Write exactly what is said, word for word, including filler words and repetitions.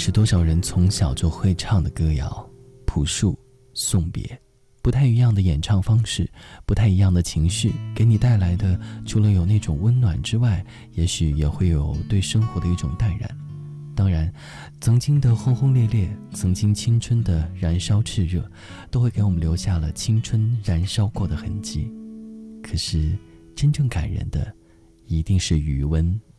是多少人从小就会唱的歌谣，朴树送别。不太一样的演唱方式，不太一样的情绪，给你带来的除了有那种温暖之外，也许也会有对生活的一种淡然。当然，曾经的轰轰烈烈，曾经青春的燃烧炽热，都会给我们留下了青春燃烧过的痕迹。可是真正感人的，一定是余温